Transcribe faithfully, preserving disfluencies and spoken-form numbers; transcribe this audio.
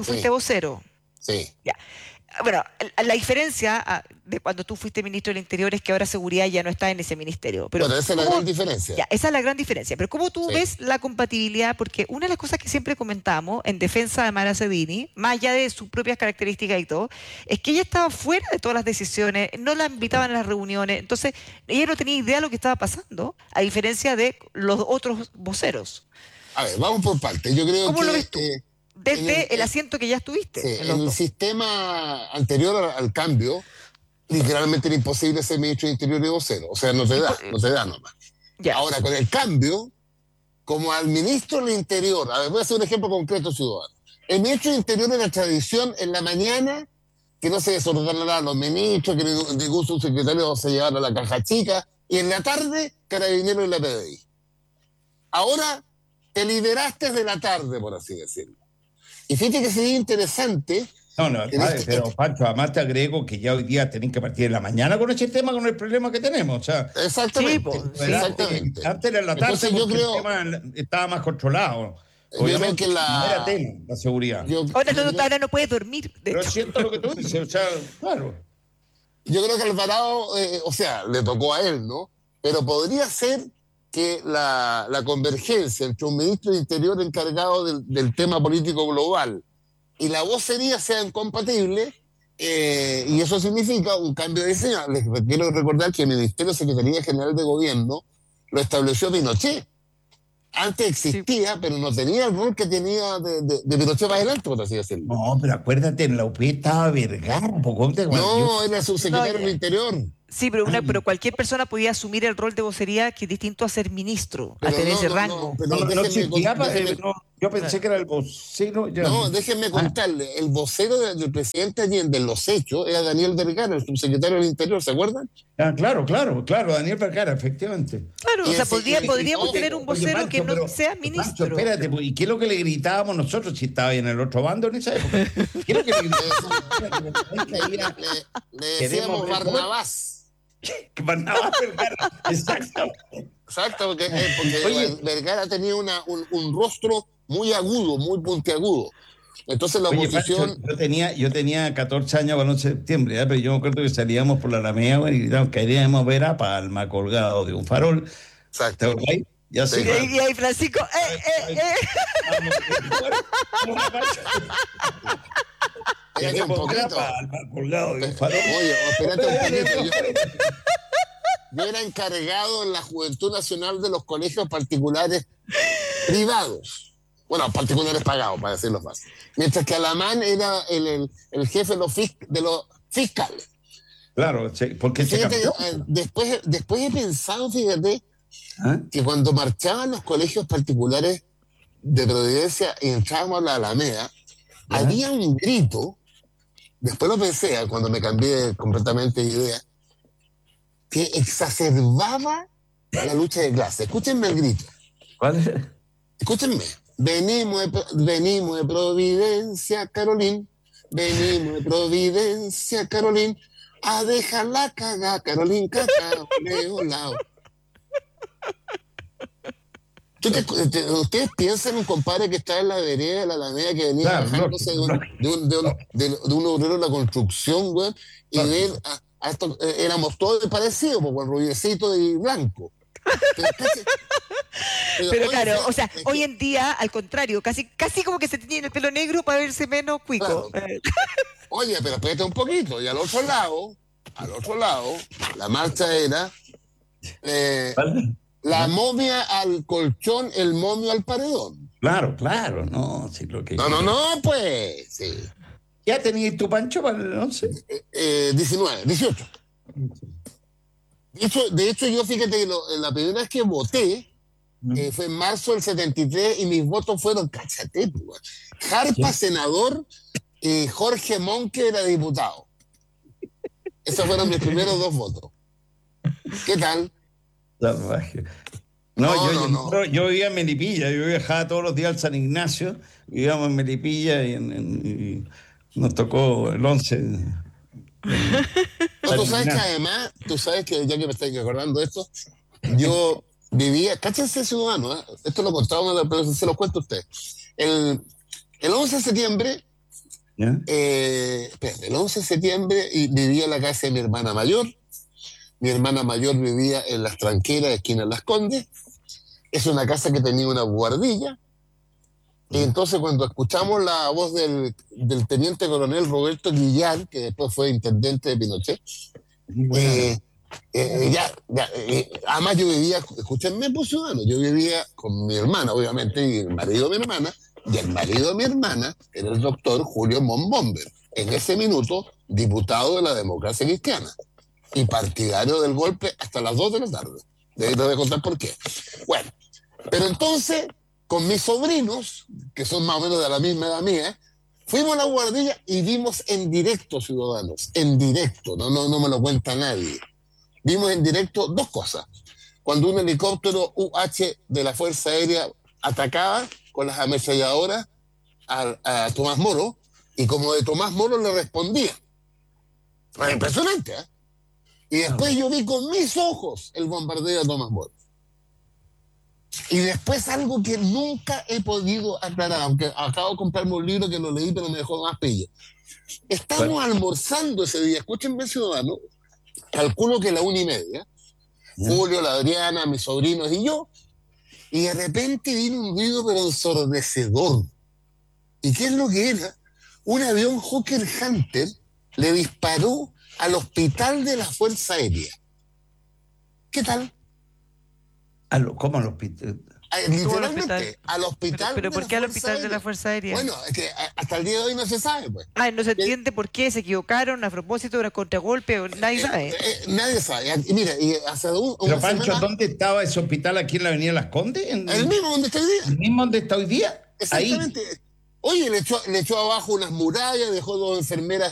tú fuiste sí. vocero. Sí. Ya. Bueno, la diferencia de cuando tú fuiste ministro del Interior es que ahora seguridad ya no está en ese ministerio. Pero bueno, esa es la gran diferencia. Ya, esa es la gran diferencia. Pero ¿cómo tú sí. ves la compatibilidad? Porque una de las cosas que siempre comentamos en defensa de Mara Sedini, más allá de sus propias características y todo, es que ella estaba fuera de todas las decisiones, no la invitaban a las reuniones, entonces ella no tenía idea de lo que estaba pasando, a diferencia de los otros voceros. A ver, vamos por partes. Yo creo ¿Cómo que, lo ves tú? Eh, Desde el, el asiento que ya estuviste. Sí, en, en el sistema anterior al, al cambio, literalmente era imposible ser ministro de Interior y vocero. O sea, no te da, no te da nomás. Ya. Ahora, con el cambio, como al ministro del Interior, a ver, voy a hacer un ejemplo concreto, ciudadano. El ministro del Interior era tradición en la mañana que no se desordenara a los ministros, que ningún subsecretario se llevara a la caja chica, y en la tarde, Carabineros y la P D I. Ahora, te liberaste de la tarde, por así decirlo. Y fíjate que sería interesante. No, no, padre, este, pero Pancho, además te agrego que ya hoy día tienen que partir en la mañana con ese tema, con el problema que tenemos. O sea, exactamente. Sí, pues, exactamente. Antes era en la tarde porque yo creo, el tema estaba más controlado. Obviamente, que la, no era tema, la seguridad. Yo, ahora, yo, no, ahora no puedes dormir. Pero siento lo que tú dices, o sea, claro. Yo creo que Alvarado, eh, o sea, le tocó a él, ¿no? Pero podría ser que la, la convergencia entre un ministro de Interior encargado del, del tema político global y la vocería sean compatibles, eh, y eso significa un cambio de diseño. Les quiero recordar que el Ministerio de Secretaría General de Gobierno lo estableció Pinochet. Antes existía, sí. pero no tenía el rol que tenía de, de, de Pinochet más adelante, por así decirlo. No, pero acuérdate, en la U P estaba Vergara, un poco. No, era subsecretario no, del Interior. Sí, pero, una, pero cualquier persona podía asumir el rol de vocería, que es distinto a ser ministro, pero a tener no, ese no, rango. No, no, no, existía, déjeme, no, yo pensé que era el vocero. Ya. No, déjenme contarle. Ah. El vocero del, del presidente Allende en los hechos era Daniel Vergara, el subsecretario del Interior, ¿se acuerdan? Ah, claro, claro, claro, Daniel Vergara, efectivamente. Claro, y o sea, ese, podría, y, podríamos y, tener un vocero oye, Pancho, que no pero, sea ministro. Pancho, espérate, ¿y qué es lo que le gritábamos nosotros si estaba ahí en el otro bando en esa época? ¿Qué es lo que le gritábamos? le, le decíamos Barnabás. Barnabás Vergara, exactamente. Exacto, porque, eh, porque Oye, Vergara tenía una, un, un rostro muy agudo, muy puntiagudo. Entonces la Oye, oposición... Pancho, yo, tenía, yo tenía catorce años para el once de septiembre, ¿eh? Pero yo me acuerdo que salíamos por la Alameda, bueno, y gritamos, queríamos ver a Palma colgado de un farol. Exacto. ¿Okay? Ya sí, sé. Y ahí Francisco, eh, eh, eh. Espérate un poquito. Palma colgado de un farol. Oye, espérate un poquito. Yo, yo era encargado en la Juventud Nacional de los colegios particulares privados. Bueno, particulares pagados, para decirlo fácil. Mientras que Alamán era el, el, el jefe de los, fisc, de los fiscales. Claro, sí, porque fíjate, se cambió. Después, después he pensado, fíjate, ¿Ah? que cuando marchaban los colegios particulares de Providencia y entrábamos a la Alameda, ¿Ah? había un grito, después lo pensé, cuando me cambié completamente de idea, que exacerbaba la lucha de clase. Escúchenme el grito. ¿Cuál es? Escúchenme. Venimos de, venimos de Providencia, Carolín. Venimos de Providencia, Carolín. A dejar la caga, Carolín, cacao, leo, lao. ¿Ustedes piensan en un compadre que está en la vereda de la Alameda que venía claro, bajándose no, de, un, de, un, de, un, de, de un obrero de la construcción, güey, y no. ver a, a esto, eh, éramos todos parecidos, pues, con rubiecito y blanco. Pero, casi, pero, pero claro, o sea, es hoy que, en día, al contrario, casi casi como que se tiene el pelo negro para verse menos cuico. Claro. Oye, pero espérate un poquito, y al otro lado, al otro lado, la marcha era eh, la momia al colchón, el momio al paredón. Claro, claro, no, sí, lo que... No, no, no, pues, sí. ¿Ya tenías tu Pancho para el once? Eh, eh, diecinueve, dieciocho. De hecho, de hecho, yo fíjate que lo, la primera vez que voté mm. eh, fue en marzo del setenta y tres y mis votos fueron, cáchate, pues, Jarpa, ¿sí? senador, y Jorge Monque era diputado. Esos fueron mis primeros dos votos. ¿Qué tal? La magia. No, no, yo, no, no. Yo, yo vivía en Melipilla, yo viajaba todos los días al San Ignacio, vivíamos en Melipilla y, en, en, y nos tocó el once. No, tú sabes que además, tú sabes que ya que me estoy acordando de esto, yo vivía, cáchense ciudadano, ¿eh? Esto lo contaba, pero se lo cuento a usted. El, el once de septiembre Eh, espérate, el once de septiembre y vivía en la casa de mi hermana mayor. Mi hermana mayor vivía en Las Tranqueras, esquina de Las Condes. Es una casa que tenía una buhardilla. Y entonces cuando escuchamos la voz del, del teniente coronel Roberto Guillar, que después fue intendente de Pinochet, eh, eh, ya, ya eh, además yo vivía, escúchenme, pues ciudadano, yo vivía con mi hermana, obviamente, y el marido de mi hermana, y el marido de mi hermana era el doctor Julio Monbomber, en ese minuto diputado de la Democracia Cristiana y partidario del golpe hasta las dos de la tarde. De ahí te voy a contar por qué. Bueno, pero entonces, con mis sobrinos, que son más o menos de la misma edad mía, fuimos a la guardilla y vimos en directo, ciudadanos, en directo, no, no, no me lo cuenta nadie. Vimos en directo dos cosas. Cuando un helicóptero U H de la Fuerza Aérea atacaba con las ametralladoras a, a Tomás Moro, y como de Tomás Moro le respondía. Fue impresionante, ¿eh? Y después yo vi con mis ojos el bombardeo de Tomás Moro. Y después algo que nunca he podido aclarar, aunque acabo de comprarme un libro que lo leí pero me dejó más pillo. Estamos bueno. almorzando ese día, escúchenme, ciudadano, calculo que la una y media, yeah. Julio, la Adriana, mis sobrinos y yo, y de repente vino un ruido pero ensordecedor. ¿Y qué es lo que era? Un avión Hawker Hunter le disparó al hospital de la Fuerza Aérea. ¿Qué tal? ¿Cómo al hospital? Literalmente, al hospital, al hospital ¿Pero, pero por qué al hospital Aérea? de la Fuerza Aérea? Bueno, es que hasta el día de hoy no se sabe, pues. Ah, no se entiende por qué, se equivocaron, a propósito de un contragolpe, nadie eh, sabe. Eh, eh, nadie sabe. Y mira, y hace un, Pero Pancho, semana, ¿dónde estaba ese hospital aquí en la Avenida Las Condes? ¿En... El mismo donde está hoy día. ¿El mismo donde está hoy día? Exactamente. Ahí. Oye, le echó, le echó abajo unas murallas, dejó dos enfermeras